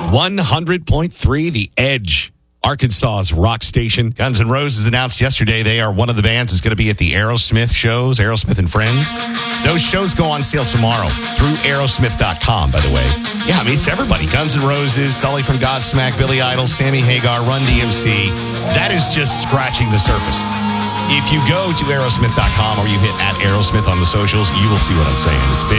100.3 The Edge, Arkansas's rock station. Guns N' Roses announced yesterday they are one of the bands that's going to be at the Aerosmith shows, Aerosmith and Friends. Those shows go on sale tomorrow through Aerosmith.com, by the way. Yeah, I mean, it's everybody. Guns N' Roses, Sully from Godsmack, Billy Idol, Sammy Hagar, Run DMC. That is just scratching the surface. If you go to Aerosmith.com or you hit @Aerosmith on the socials, you will see what I'm saying. It's big.